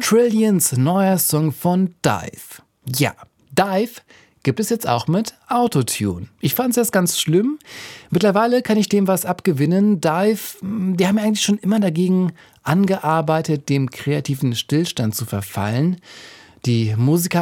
Trillions, neuer Song von Dive. Ja, Dive gibt es jetzt auch mit Autotune. Ich fand es erst ganz schlimm. Mittlerweile kann ich dem was abgewinnen. Dive, die haben ja eigentlich schon immer dagegen angearbeitet, dem kreativen Stillstand zu verfallen. Die Musiker